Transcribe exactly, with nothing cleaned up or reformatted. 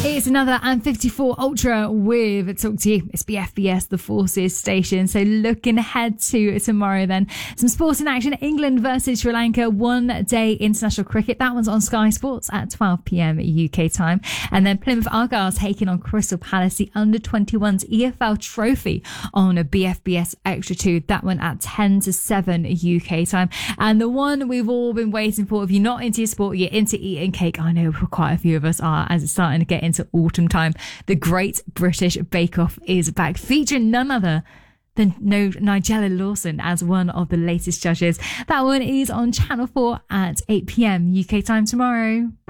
It's another M fifty-four Ultra with Talk To You. It's B F B S, the Forces station. So looking ahead to tomorrow then. Some sports in action. England versus Sri Lanka, one day international cricket. That one's on Sky Sports at twelve p.m. U K time. And then Plymouth Argyle taking on Crystal Palace, the under twenty-ones E F L Trophy on a B F B S Extra two. That one at ten to seven U K time. And the one we've all been waiting for, if you're not into your sport, you're into eating cake. I know quite a few of us are, as it's starting to get into autumn time. The Great British Bake Off is back, featuring none other than no Nigella Lawson as one of the latest judges. That one is on Channel four at eight p.m. U K time tomorrow.